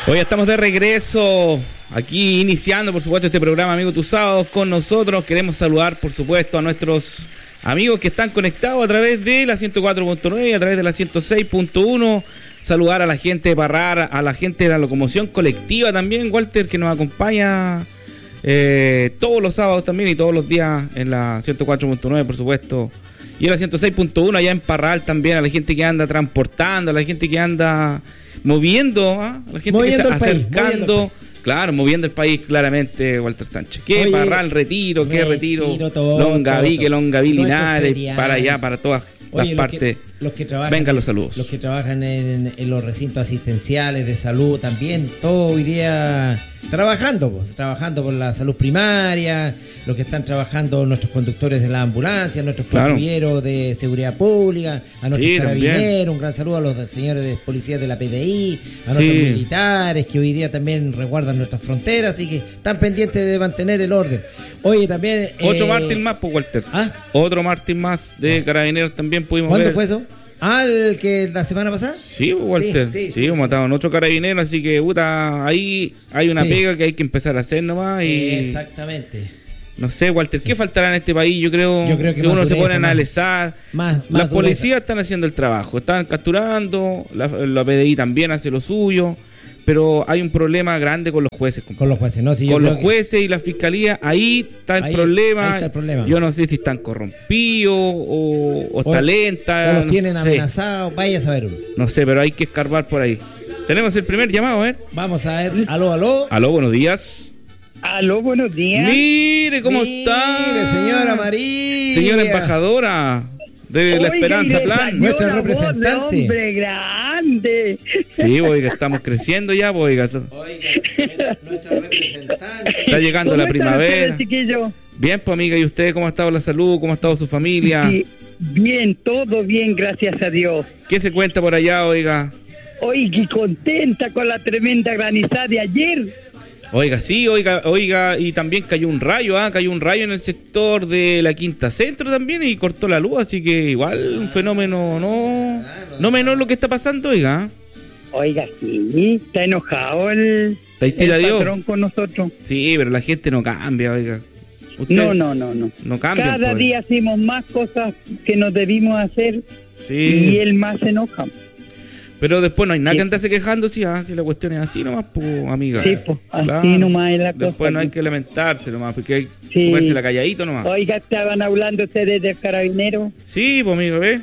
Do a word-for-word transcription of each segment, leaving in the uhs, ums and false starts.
Hoy estamos de regreso, aquí iniciando por supuesto este programa Amigo Tus Sábados con nosotros. Queremos saludar por supuesto a nuestros amigos que están conectados a través de la ciento cuatro punto nueve y a través de la ciento seis punto uno. Saludar a la gente de Parrar, a la gente de la locomoción colectiva también, Walter, que nos acompaña eh, todos los sábados también y todos los días en la ciento cuatro punto nueve por supuesto. Y en la ciento seis punto uno allá en Parral también, a la gente que anda transportando, a la gente que anda moviendo, ¿eh? a la gente moviendo que está país, acercando, moviendo claro, moviendo el país claramente, Walter Sánchez. ¿Qué Oye, Parral, Retiro, qué Retiro, Retiro todo, Longaví, todo, que Longaví, todo. Linares, Nuestros para allá, para todas Oye, las partes. Que, los que trabajan, vengan los saludos. Los que trabajan en, en los recintos asistenciales de salud también, todo hoy día trabajando, pues, trabajando por la salud primaria, los que están trabajando nuestros conductores de la ambulancia, nuestros Claro. patrulleros de seguridad pública, a nuestros Sí, carabineros, también. un gran saludo a los señores de policías de la P D I, a Sí. nuestros militares que hoy día también resguardan nuestras fronteras, así que están pendientes de mantener el orden. Oye, también... Otro eh, Martín más, pues, Walter. ¿Ah? Otro Martín más de Carabineros también pudimos ¿Cuándo ver. fue eso? Ah, el que la semana pasada. Sí, pues, Walter. Sí, Sí, sí, sí. mataron otro carabinero, así que, puta, ahí hay una Sí. pega que hay que empezar a hacer nomás y... Exactamente. No sé, Walter, ¿qué faltará en este país? Yo creo, Yo creo que si más uno se dureza, pone a más- analizar, Más, más las dureza. policías están haciendo el trabajo, están capturando, la, la P D I también hace lo suyo, pero hay un problema grande con los jueces, compadre. Con los jueces, ¿no? Sí, yo Con creo los que- jueces y la fiscalía, ahí está el Ahí- problema. ahí está el problema. Yo no sé si están corrompidos o, o, O- está lenta. O los no tienen sé. amenazados, vaya a saber uno. No sé, pero hay que escarbar por ahí. Tenemos el primer llamado, a ver. Vamos a ver, aló, aló. Aló, buenos días. Aló, buenos días. Mire cómo Mire, está. señora María. Señora embajadora de la Oiga, Esperanza y le Plan. salió Nuestra la voz de representante. hombre grande. Sí, oiga, estamos creciendo ya, pues, oiga. Oiga, nuestra representante. Está llegando ¿Cómo la están primavera. ustedes, chiquillos? Bien, pues, amiga, ¿y usted cómo ha estado la salud? ¿Cómo ha estado su familia? Sí, bien, todo bien, gracias a Dios. ¿Qué se cuenta por allá, oiga? Oiga, y contenta con la tremenda granizada de ayer. Oiga, sí, oiga, oiga, y también cayó un rayo, ah, cayó un rayo en el sector de la Quinta Centro también y cortó la luz, así que igual un fenómeno no, no menor lo que está pasando, oiga. Oiga, sí, está enojado el, Taitita el Dios. patrón con nosotros. Sí, pero la gente no cambia, oiga. Usted No, no, no, no. No cambia. Cada día hacemos más cosas que nos debimos hacer Sí. y él más se enoja. Pero después no hay nada Sí. que andarse quejando, si, ah, si la cuestión es así nomás, pues, amiga. Sí, pues, así nomás es la cosa. Después no hay que lamentarse nomás, porque hay que Sí. comérsela calladito nomás. Oiga, estaban hablando ustedes del carabinero. Sí, pues, amigo, ¿ves?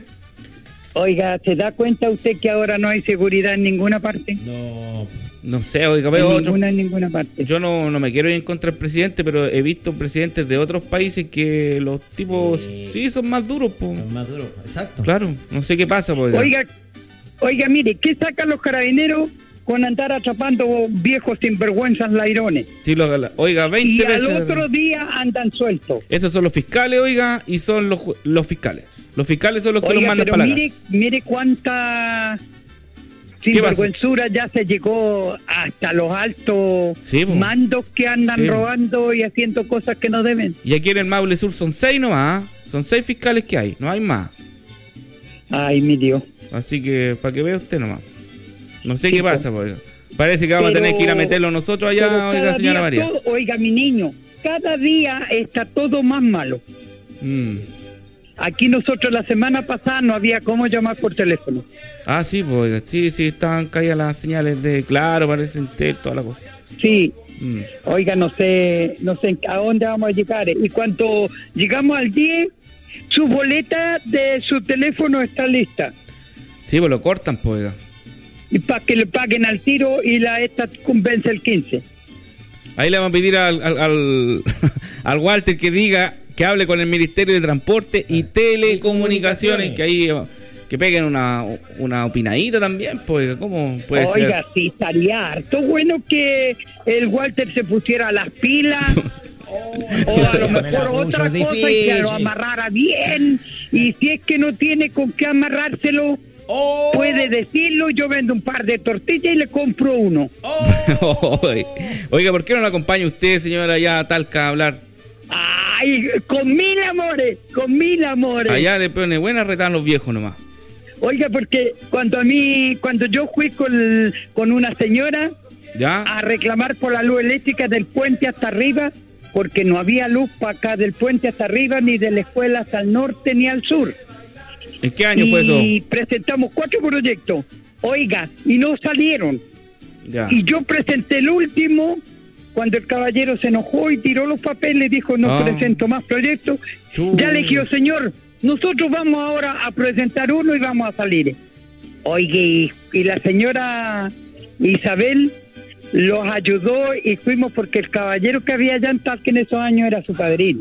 Oiga, ¿se da cuenta usted que ahora no hay seguridad en ninguna parte? No. No sé, oiga, En veo otro. ninguna, en ninguna parte. Yo no, no me quiero ir en contra del presidente, pero he visto presidentes de otros países que los tipos Sí. sí son más duros, pues. Son más duros, exacto. Claro, no sé qué pasa, pues. Oiga, oiga, mire, ¿qué sacan los carabineros con andar atrapando viejos sinvergüenzas lairones? Sí, lo- oiga, Y veinte al veces. otro día andan sueltos. Esos son los fiscales, oiga, y son los, ju- los fiscales. Los fiscales son los que los Oiga, mandan pero para la mire, casa. mire cuánta ¿Qué sinvergüenzura ya se llegó hasta los altos Sí, po. mandos que andan Sí. robando y haciendo cosas que no deben. Y aquí en el Maule Sur son seis nomás, ¿ah? Son seis fiscales que hay, no hay más. Ay, mi Dios. Así que, para que vea usted nomás. No sé Sí, qué po. pasa, pues. Parece que vamos Pero- a tener que ir a meterlo nosotros Pero allá, oiga, cada señora día María. todo- oiga, mi niño, cada día está todo más malo. Mm. Aquí nosotros la semana pasada no había cómo llamar por teléfono. Ah, sí, pues, oiga, sí, sí, estaban caídas las señales de claro, parece Intel, toda la cosa. Sí, Mm. oiga, no sé, no sé a dónde vamos a llegar. Y cuando llegamos al diez, su boleta de su teléfono está lista. Sí, pues lo cortan, pues, oiga. Y para que le paguen al tiro y la esta convence el quince. Ahí le vamos a pedir al, al, al, al Walter que diga, que hable con el Ministerio de Transporte y Telecomunicaciones, que ahí eh, que peguen una, una opinadita también, pues, ¿cómo puede Oiga, ser? sí, estaría harto bueno que el Walter se pusiera las pilas. O a lo Me la mejor puso otra cosa y que difícil. lo amarrara bien. Y si es que no tiene con qué amarrárselo, puede decirlo. Yo vendo un par de tortillas y le compro uno. Oiga, ¿por qué no lo acompaña usted, señora, allá a Talca a hablar? Ay, con mil amores, con mil amores. Allá le pone buena retada a los viejos nomás. Oiga, porque cuando a mí, cuando yo fui con, con una señora, ¿Ya? a reclamar por la luz eléctrica del puente hasta arriba, porque no había luz para acá del puente hasta arriba, ni de la escuela hasta el norte ni al sur. ¿En qué año y fue eso? Y presentamos cuatro proyectos, oiga, y no salieron. Ya. Y yo presenté el último, cuando el caballero se enojó y tiró los papeles, dijo, no Ah. presento más proyectos. Chu. Ya le dije, señor, nosotros vamos ahora a presentar uno y vamos a salir. Oiga, y, y la señora Isabel los ayudó y fuimos porque el caballero que había allá en Talca en esos años era su padrino.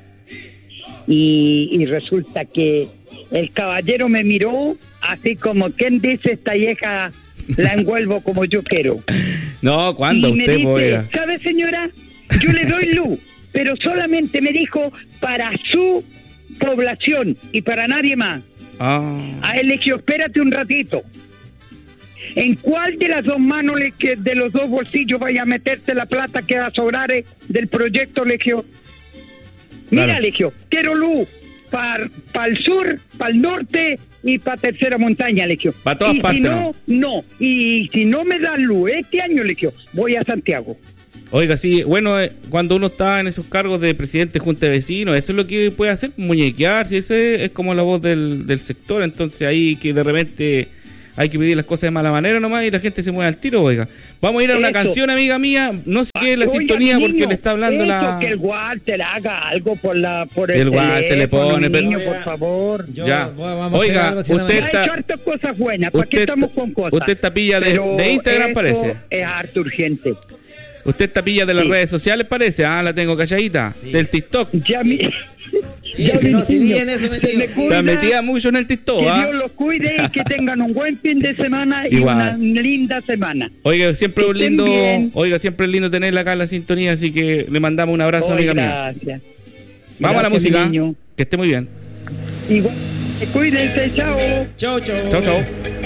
Y, y resulta que el caballero me miró así como, ¿quién dice esta vieja la envuelvo como yo quiero? No, ¿cuándo Y me usted, dice, oiga? ¿sabe, señora? Yo le doy luz, pero solamente me dijo para su población y para nadie más. Ah. A él le dije, espérate un ratito. ¿En cuál de las dos manos, le, que de los dos bolsillos vaya a meterse la plata que va a sobrar eh, del proyecto, le dije? Mira, Claro. le dije, quiero luz para pa el sur, para el norte y para tercera montaña, le dije. Pa' todas y partes, si no, no. Y si no me dan luz este año, le dije, voy a Santiago. Oiga, sí, bueno, eh, cuando uno está en esos cargos de presidente de junta de vecinos, eso es lo que puede hacer, muñequear, si ese es como la voz del, del sector, entonces ahí que de repente hay que pedir las cosas de mala manera nomás y la gente se mueve al tiro, oiga. Vamos a ir a una Eso. canción, amiga mía, no sé qué es la Oiga, sintonía niño, porque le está hablando eso, la... que el Walter haga algo por la por el, El Walter le teléfono, pone, mi pero- niño, por favor. Yo, Ya. bueno, vamos a Oiga, hacer algo, si no usted me- Ha está- hecho hartas cosas buenas, ¿para qué usted estamos está- con cosas? usted está pilla de- Pero de Instagram, eso parece. Es harto urgente. Usted está pilla de las Sí. redes sociales, parece, ah, la tengo calladita, del TikTok. Ya mi... Sí, que no, si bien eso me se digo. me Sí. cuida, Está metida mucho en el TikTok, que ¿ah? Dios los cuide y que tengan un buen fin de semana y Igual. una linda semana. Oiga, siempre Que es estén lindo, bien. oiga, siempre es lindo tenerla acá en la sintonía, así que le mandamos un abrazo, Oh, amiga mía. gracias. Vamos a la Gracias, música. mi niño. Que esté muy bien. Igual, cuídense, chao. Chau, chau. Chao, chao.